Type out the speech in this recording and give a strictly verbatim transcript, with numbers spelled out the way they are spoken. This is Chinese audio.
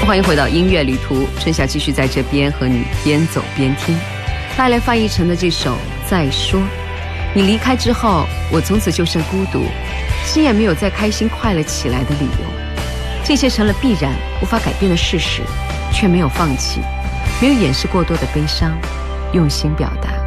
欢迎回到音乐旅途，春夏继续在这边和你边走边听。带来范逸臣的这首《再说》。你离开之后，我从此就剩孤独，心也没有再开心快乐起来的理由。这些成了必然无法改变的事实，却没有放弃，没有掩饰过多的悲伤，用心表达。